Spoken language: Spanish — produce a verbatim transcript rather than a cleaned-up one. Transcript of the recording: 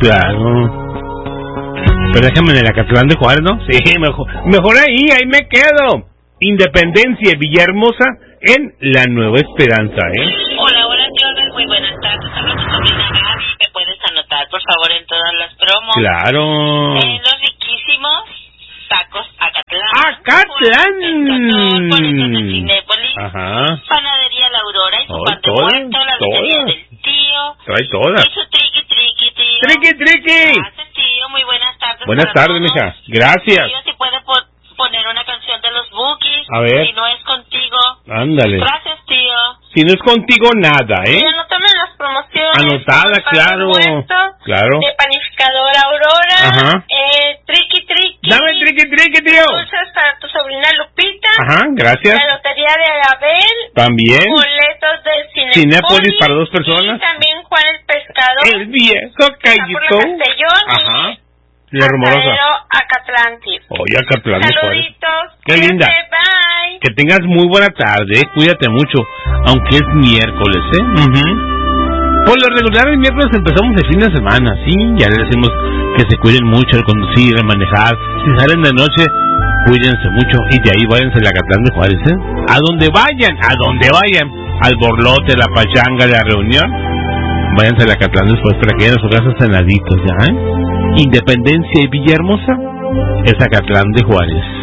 Claro. Pero déjame en el Acatlán de Juárez, ¿no? Sí, mejor, mejor ahí, ahí me quedo. Independencia, Villahermosa, en La Nueva Esperanza, ¿eh? Hola, buenas tardes, muy buenas tardes. Hablo tu sobrina Gaby. ¿Me puedes anotar, por favor, en todas las promos? Claro. Eh, los riquísimos tacos Acatlán. ¡Acatlán! Boletos de Cinépolis. Ajá. Panadería La Aurora y su Oh, pan de todas, muerto, la lotería todas. del tío. Trae todas. Y su triqui triqui, tío. ¡Triqui, triqui! Gracias, tío. Muy buenas tardes. Buenas para tardes, todos. mija. Gracias. Tío, si puede po- poner una canción de los Bookies. A ver. Si no es contigo. Ándale. Gracias, tío. Si no es contigo, nada, ¿eh? Y anótame las promociones. Anotada, Pan de claro. muerto, Claro. De panificadora Aurora. Ajá. Eh, triqui triqui. Dame el triqui, triqui, tío. Dulces para tu sobrina Lupita. Ajá, gracias. La lotería de Abel. También. Boletos de Cinépolis. Cinépolis para dos personas. Y también Juan el Pescador. El viejo Está por la Cayito. Castellón. Ajá. La rumorosa. Asadero Acatlán, tío. Oye, Acatlán de Juárez. Saluditos. Qué linda. Cuídate, bye. Que tengas muy buena tarde, ¿eh? Cuídate mucho. Aunque es miércoles, ¿eh? Ujú. Por lo regular, el miércoles empezamos el fin de semana, ¿sí? Ya les decimos que se cuiden mucho al conducir, al manejar. Si salen de noche, cuídense mucho. Y de ahí váyanse al Acatlán de Juárez, ¿eh? A donde vayan, a donde vayan. Al borlote, la pachanga, la reunión. Váyanse al Acatlán después para que vayan a sus casas cenaditos, ¿ya? ¿eh? Independencia y Villahermosa es Acatlán de Juárez.